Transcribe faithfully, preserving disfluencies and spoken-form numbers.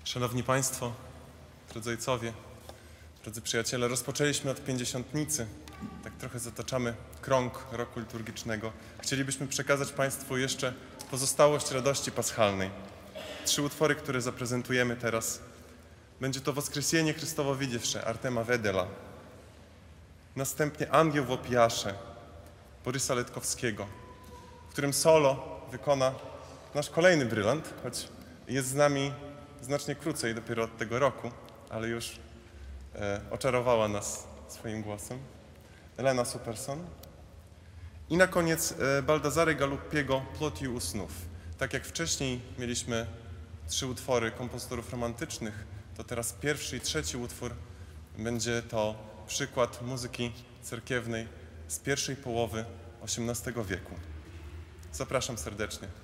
Szanowni Państwo, drodzy ojcowie, drodzy przyjaciele, rozpoczęliśmy od pięćdziesiątnicy. Tak trochę zataczamy krąg roku liturgicznego. Chcielibyśmy przekazać Państwu jeszcze pozostałość radości paschalnej. Trzy utwory, które zaprezentujemy teraz. Będzie to Woskreślenie Chrystowo widziewsze Artema Wedela. Następnie Angieł w opijasze Borysa Letkowskiego, w którym solo wykona nasz kolejny brylant, choć jest z nami znacznie krócej, dopiero od tego roku, ale już e, oczarowała nas swoim głosem. Elena Superson. I na koniec e, Baldazary Galuppiego Plotki u snów. Tak jak wcześniej mieliśmy trzy utwory kompozytorów romantycznych, to teraz pierwszy i trzeci utwór będzie to przykład muzyki cerkiewnej z pierwszej połowy osiemnastego wieku. Zapraszam serdecznie.